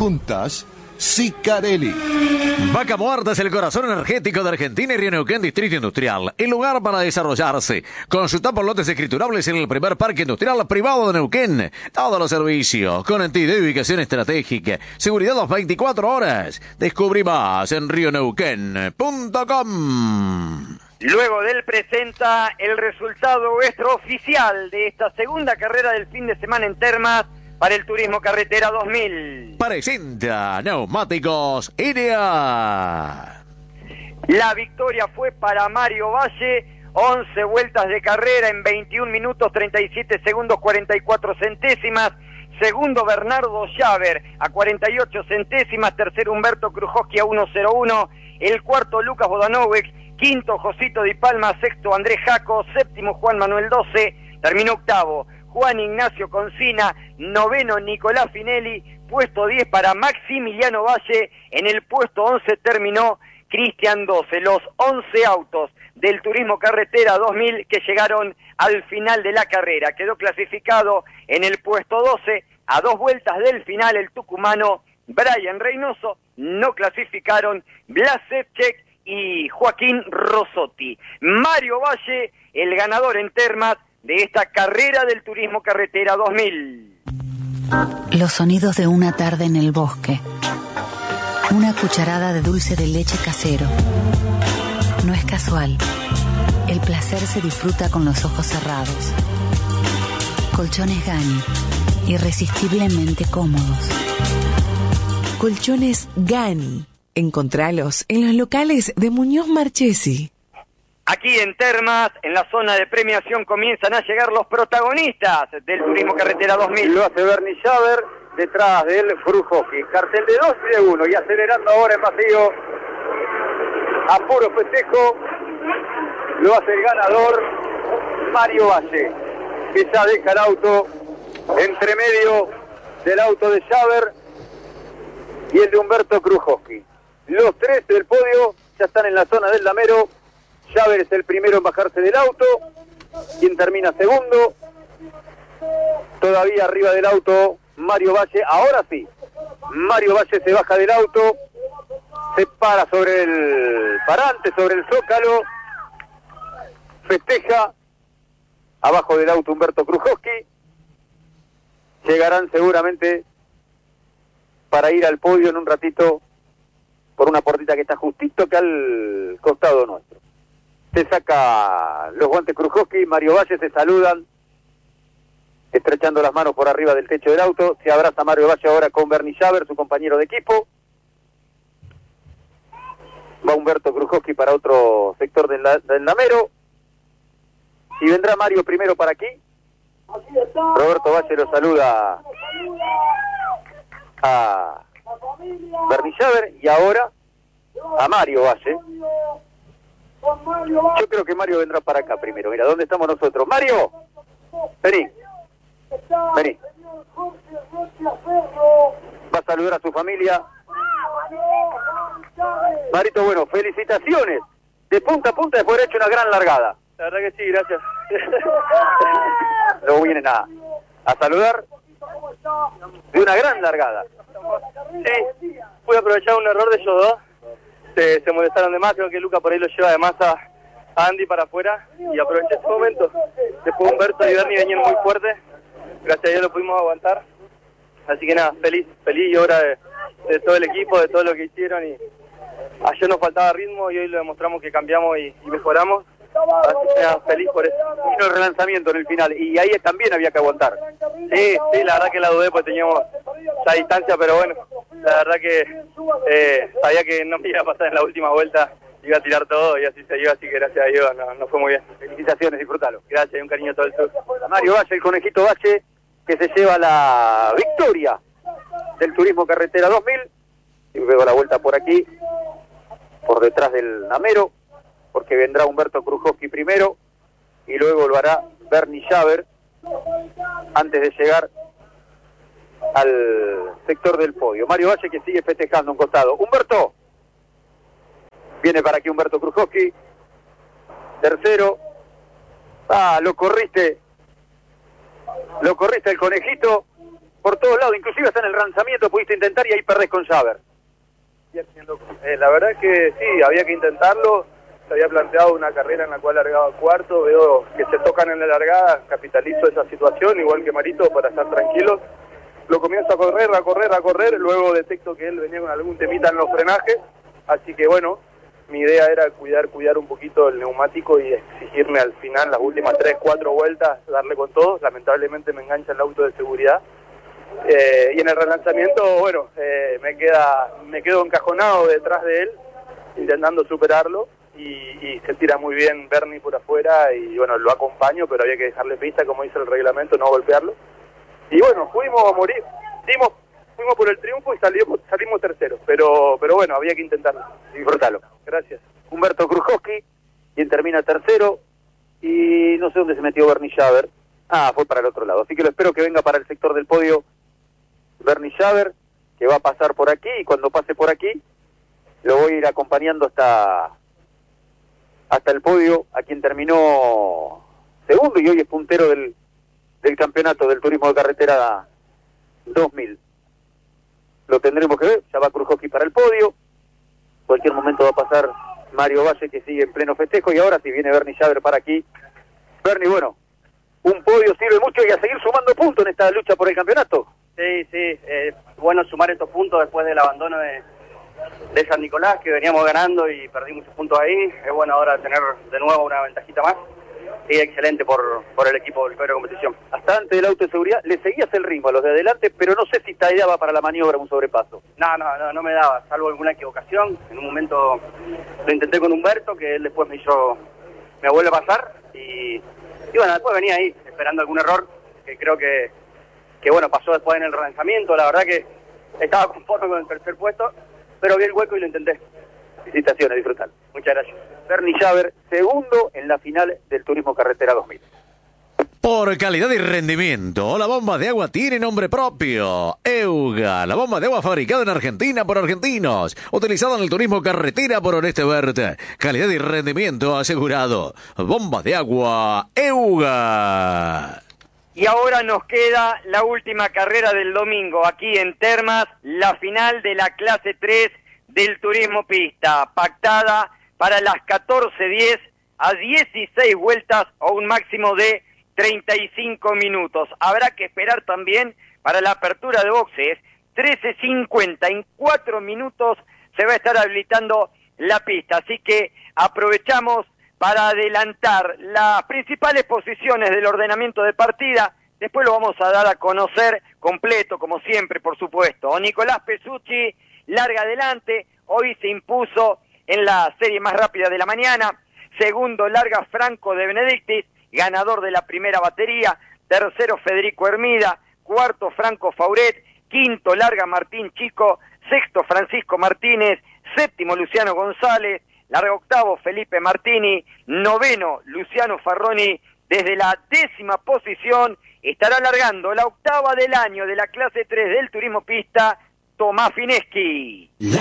juntas, Sicarelli. Vaca Muerta es el corazón energético de Argentina y Río Neuquén Distrito Industrial. El lugar para desarrollarse. Consulta por lotes escriturables en el primer parque industrial privado de Neuquén. Todos los servicios, conectividad y ubicación estratégica. Seguridad las 24 horas. Descubrí más en rioneuquén.com. Luego del presenta el resultado extraoficial de esta segunda carrera del fin de semana en Termas para el Turismo Carretera 2000. Presenta Neumáticos INEA. La victoria fue para Mario Valle, 11 vueltas de carrera en 21 minutos 37 segundos 44 centésimas. Segundo Bernardo Schaber a 48 centésimas. Tercero Humberto Krujowski a 1.01. El cuarto Lucas Vodanovic. Quinto Josito Di Palma. Sexto Andrés Jaco. Séptimo Juan Manuel 12. Terminó octavo Juan Ignacio Concina. Noveno Nicolás Finelli. Puesto 10 para Maximiliano Valle. En el puesto 11 terminó Cristian 12. Los 11 autos del Turismo Carretera 2000 que llegaron al final de la carrera. Quedó clasificado en el puesto 12, a 2 vueltas del final, el tucumano Brian Reynoso. No clasificaron Blas Sevchek y Joaquín Rosotti. Mario Valle, el ganador en Termas de esta carrera del Turismo Carretera 2000. Los sonidos de una tarde en el bosque. Una cucharada de dulce de leche casero. No es casual. El placer se disfruta con los ojos cerrados. Colchones Gani, irresistiblemente cómodos. Colchones Gani. Encontralos en los locales de Muñoz Marchesi. Aquí en Termas, en la zona de premiación, comienzan a llegar los protagonistas del Turismo Carretera 2000. Lo hace Bernie Schaber, detrás de él Krujowski. Cartel de 2 y de 1, y acelerando ahora en vacío. A puro festejo, lo hace el ganador Mario Valle, que ya deja el auto entre medio del auto de Schaber y el de Humberto Krujowski. Los tres del podio ya están en la zona del damero. Schaber es el primero en bajarse del auto, quien termina segundo. Todavía arriba del auto Mario Valle. Ahora sí, Mario Valle se baja del auto, se para sobre el parante, sobre el zócalo, festeja. Abajo del auto Humberto Krujowski. Llegarán seguramente para ir al podio en un ratito por una puertita que está justito acá al costado nuestro. Se saca los guantes Krujowski, Mario Valle, se saludan, estrechando las manos por arriba del techo del auto. Se abraza Mario Valle ahora con Bernie Schaber, su compañero de equipo. Va Humberto Krujowski para otro sector del damero. Y vendrá Mario primero para aquí. Roberto Valle lo saluda a Bernie Schaber y ahora a Mario Valle. Yo creo que Mario vendrá para acá primero. Mira, ¿dónde estamos nosotros? ¡Mario! Vení. Vení. Va a saludar a su familia. Marito, bueno, felicitaciones. De punta a punta después de haber hecho una gran largada. La verdad que sí, gracias. Luego vienen a saludar de una gran largada. Sí, pude aprovechar un error de ellos dos. Se molestaron de más, creo que Luca por ahí lo lleva de más a Andy para afuera y aproveché ese momento. Después Humberto y Bernie venían muy fuertes, gracias a Dios lo pudimos aguantar. Así que nada, feliz y ahora de todo el equipo, de todo lo que hicieron. Y ayer nos faltaba ritmo y hoy lo demostramos que cambiamos y mejoramos. Así que nada, feliz por eso. Vino el relanzamiento en el final y ahí también había que aguantar. Sí, la verdad que la dudé porque teníamos esa distancia, pero bueno, la verdad que sabía que no me iba a pasar en la última vuelta, iba a tirar todo y así se dio, así que gracias a Dios no fue muy bien. Felicitaciones, disfrútalo. Gracias y un cariño a todo el sur. Mario Valle, el conejito Valle, que se lleva la victoria del Turismo Carretera 2000. Y luego la vuelta por aquí, por detrás del damero, porque vendrá Humberto Krujowski primero y luego lo hará Bernie Schaber antes de llegar al sector del podio. Mario Valle que sigue festejando un costado. Humberto, viene para aquí Humberto Krujowski, tercero. Lo corriste el conejito, por todos lados, inclusive hasta en el lanzamiento pudiste intentar y ahí perdés con Javer. La verdad es que sí, había que intentarlo. Se había planteado una carrera en la cual largaba cuarto, veo que se tocan en la largada, capitalizo esa situación, igual que Marito, para estar tranquilos. Lo comienzo a correr, luego detecto que él venía con algún temita en los frenajes, así que bueno, mi idea era cuidar un poquito el neumático y exigirme al final, las últimas 3-4 vueltas, darle con todo. Lamentablemente me engancha el auto de seguridad. Y en el relanzamiento, bueno, me quedo encajonado detrás de él, intentando superarlo, y se tira muy bien Bernie por afuera, y bueno, lo acompaño, pero había que dejarle pista, como dice el reglamento, no golpearlo. Y bueno, fuimos a morir, fuimos por el triunfo y salimos terceros, pero bueno, había que intentarlo. Disfrútalo. Gracias. Humberto Krujowski, quien termina tercero, y no sé dónde se metió Bernie Javer. Fue para el otro lado, así que lo espero que venga para el sector del podio Bernie Javer, que va a pasar por aquí, y cuando pase por aquí lo voy a ir acompañando hasta el podio, a quien terminó segundo y hoy es puntero del campeonato del turismo de carretera 2000. Lo tendremos que ver, ya va Krujowski para el podio, cualquier momento va a pasar Mario Valle, que sigue en pleno festejo, y ahora si viene Bernie Javer para aquí. Bernie, bueno, un podio sirve mucho y a seguir sumando puntos en esta lucha por el campeonato. Sí, bueno sumar estos puntos después del abandono de San Nicolás, que veníamos ganando y perdí muchos puntos ahí. Es bueno ahora tener de nuevo una ventajita más. Sí, excelente por el equipo del de competición. Hasta antes del auto de seguridad le seguías el ritmo a los de adelante, pero no sé si esta idea va para la maniobra, un sobrepaso. No me daba, salvo alguna equivocación. En un momento lo intenté con Humberto, que él después me vuelve a pasar, y bueno, después venía ahí esperando algún error, que creo que bueno, pasó después en el relanzamiento. La verdad que estaba conforme con el tercer puesto, pero vi el hueco y lo intenté. Felicitaciones, disfrutar. Muchas gracias. Bernie Javer, segundo en la final del Turismo Carretera 2000. Por calidad y rendimiento, la bomba de agua tiene nombre propio. Euga, la bomba de agua fabricada en Argentina por argentinos, utilizada en el turismo carretera por Oreste Verde. Calidad y rendimiento asegurado. Bomba de agua Euga. Y ahora nos queda la última carrera del domingo, aquí en Termas, la final de la clase 3 del turismo pista, pactada para las 14:10 a 16 vueltas o un máximo de 35 minutos. Habrá que esperar también para la apertura de boxes, 13:50, en 4 minutos se va a estar habilitando la pista, así que aprovechamos para adelantar las principales posiciones del ordenamiento de partida. Después lo vamos a dar a conocer completo, como siempre, por supuesto. Nicolás Pesucci larga adelante, hoy se impuso en la serie más rápida de la mañana. Segundo larga Franco de Benedictis, ganador de la primera batería. Tercero Federico Hermida, cuarto Franco Fauret, quinto larga Martín Chico, sexto Francisco Martínez, séptimo Luciano González, larga octavo Felipe Martini, noveno Luciano Farroni. Desde la 10ª posición estará largando la octava del año de la clase 3 del turismo pista, Tomás Fineschi.